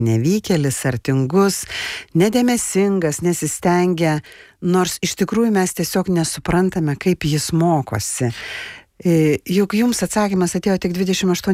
nevykėlis ar tingus, nedėmesingas, nesistengia, nors iš tikrųjų mes tiesiog nesuprantame, kaip jis mokosi. Juk jums atsakymas atėjo tik 28